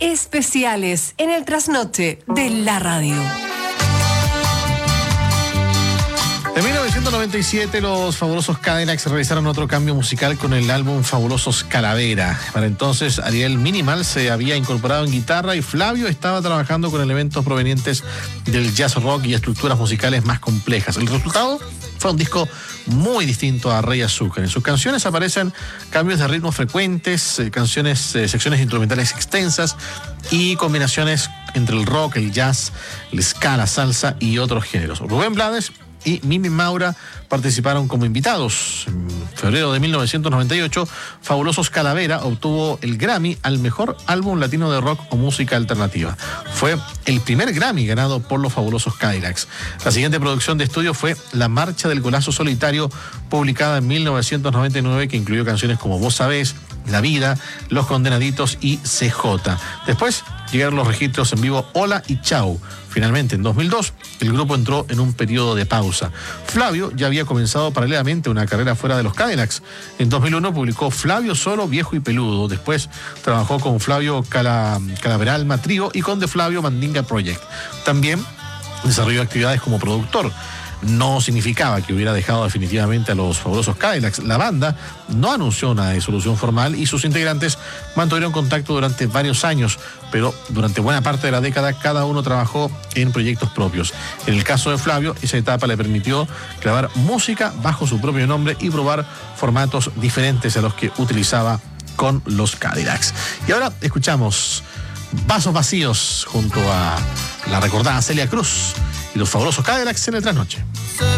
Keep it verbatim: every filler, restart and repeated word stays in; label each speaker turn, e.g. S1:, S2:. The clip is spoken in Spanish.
S1: especiales en el trasnoche de la radio.
S2: En mil novecientos noventa y siete los Fabulosos Cadillacs realizaron otro cambio musical con el álbum Fabulosos Calavera. Para entonces Ariel Minimal se había incorporado en guitarra y Flavio estaba trabajando con elementos provenientes del jazz rock y estructuras musicales más complejas. El resultado fue un disco muy distinto a Rey Azúcar. En sus canciones aparecen cambios de ritmo frecuentes, eh, canciones, eh, secciones instrumentales extensas y combinaciones entre el rock, el jazz, el ska, la salsa y otros géneros. Rubén Blades y Mimi Maura participaron como invitados. En febrero de mil novecientos noventa y ocho, Fabulosos Calavera obtuvo el Grammy al mejor álbum latino de rock o música alternativa. Fue el primer Grammy ganado por los Fabulosos Cadillacs. La siguiente producción de estudio fue La Marcha del Golazo Solitario, publicada en mil novecientos noventa y nueve, que incluyó canciones como Vos Sabés, La Vida, Los Condenaditos y C J. Después llegaron los registros en vivo Hola y Chau. Finalmente, en dos mil dos, el grupo entró en un periodo de pausa. Flavio ya había comenzado paralelamente una carrera fuera de los Cadillacs. En dos mil uno publicó Flavio Solo, Viejo y Peludo. Después trabajó con Flavio Cala, Calaveralma Trío y con The Flavio Mandinga Project. También desarrolló actividades como productor. No significaba que hubiera dejado definitivamente a los Fabulosos Cadillacs. La banda no anunció una disolución formal y sus integrantes mantuvieron contacto durante varios años, pero durante buena parte de la década cada uno trabajó en proyectos propios. En el caso de Flavio, esa etapa le permitió grabar música bajo su propio nombre y probar formatos diferentes a los que utilizaba con los Cadillacs. Y ahora escuchamos Vasos Vacíos junto a la recordada Celia Cruz y los Fabulosos Cadillacs en el trasnoche.